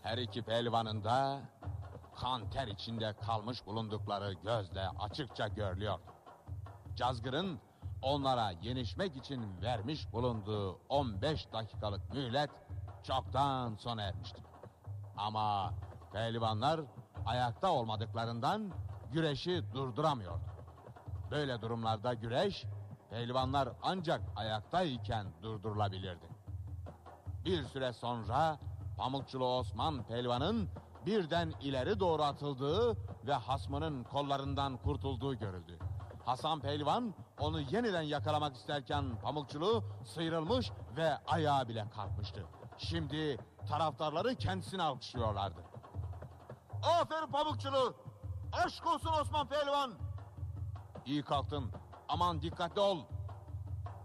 Her iki pehlivanın da kan ter içinde kalmış bulundukları gözle açıkça görülüyor. Cazgır'ın onlara yenişmek için vermiş bulunduğu 15 dakikalık mühlet çoktan sona ermişti. Ama pehlivanlar ayakta olmadıklarından güreşi durduramıyordu. Böyle durumlarda güreş, pehlivanlar ancak ayaktayken durdurulabilirdi. Bir süre sonra Pamukçulu Osman pehlivanın birden ileri doğru atıldığı ve hasmının kollarından kurtulduğu görüldü. Hasan pehlivan onu yeniden yakalamak isterken Pamukçulu sıyrılmış ve ayağa bile kalkmıştı. Şimdi taraftarları kendisini alkışlıyorlardı. Aferin Pamukçulu. Aşk olsun Osman pehlivan. İyi kalktın. Aman dikkatli ol.